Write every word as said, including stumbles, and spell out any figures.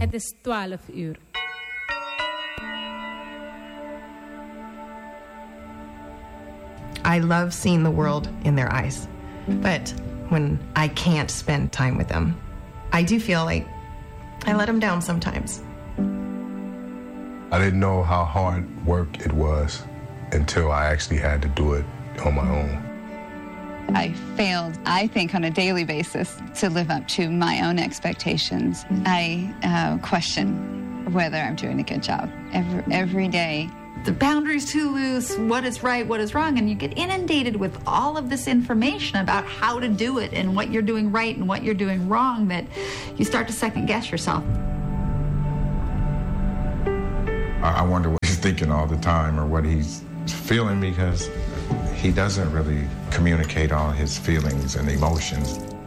Het is twaalf uur. I love seeing the world in their eyes. But when I can't spend time with them, I do feel like I let them down sometimes. I didn't know how hard work it was until I actually had to do it on my own. I failed, I think, on a daily basis to live up to my own expectations. I uh, question whether I'm doing a good job every, every day. The boundary's too loose, what is right, what is wrong, and you get inundated with all of this information about how to do it and what you're doing right and what you're doing wrong that you start to second guess yourself. I wonder what he's thinking all the time or what he's feeling, because he doesn't really communicate all his feelings and emotions.